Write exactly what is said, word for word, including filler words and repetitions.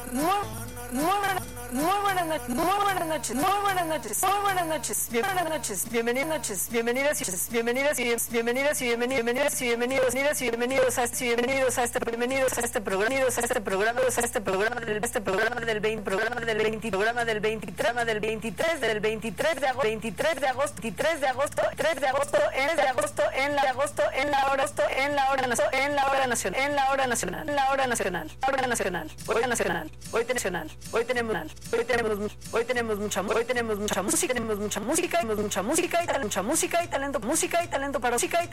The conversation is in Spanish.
muy, muy buenas, muy buenas noches, muy buenas noches, muy buenas noches, muy buenas noches, buenas noches, bienvenidas noches, bienvenidas y bienvenidas y bienvenidas y bienvenidas y bienvenidos, bienvenidas y bienvenidos a este, bienvenidos a este, bienvenidos a este programa, bienvenidos a este programa, a este programa del este programa del veinte, programa del veinte, programa del veintitrés, del veintitrés, del veintitrés de agosto, veintitrés de agosto, veintitrés de agosto, tres de agosto, en de agosto, en la de agosto, en la hora, en la hora nacional, en la hora nacional, en la hora nacional, en la hora nacional, hora nacional, hoy nacional, hoy nacional, hoy tenemos, hoy tenemos, hoy tenemos mucha, hoy tenemos mucha música, tenemos mucha música, tenemos mucha música y talento, mucha música y talento, música y talento para música y